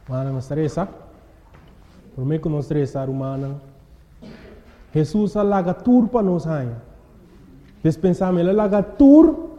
Mana nos stresa. Por mim que nos stresa humana. Jesus alaga tur para nós aí. Despensamos ele alaga tur